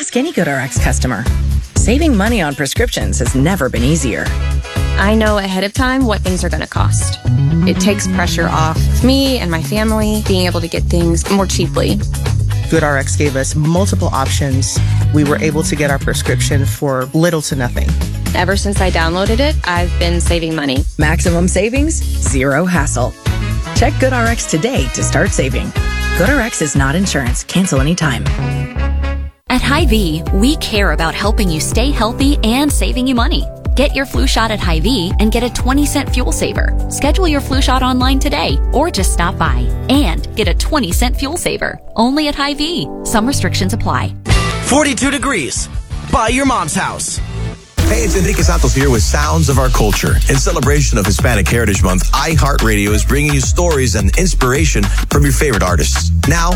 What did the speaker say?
Ask any GoodRx customer. Saving money on prescriptions has never been easier. I know ahead of time what things are going to cost. It takes pressure off me and my family being able to get things more cheaply. GoodRx gave us multiple options. We were able to get our prescription for little to nothing. Ever since I downloaded it, I've been saving money. Maximum savings, zero hassle. Check GoodRx today to start saving. GoodRx is not insurance. Cancel anytime. At Hy-Vee, we care about helping you stay healthy and saving you money. Get your flu shot at Hy-Vee and get a 20-cent fuel saver. Schedule your flu shot online today or just stop by and get a 20-cent fuel saver. Only at Hy-Vee. Some restrictions apply. 42 degrees by your mom's house. Hey, it's Enrique Santos here with Sounds of Our Culture. In celebration of Hispanic Heritage Month, iHeartRadio is bringing you stories and inspiration from your favorite artists. Now,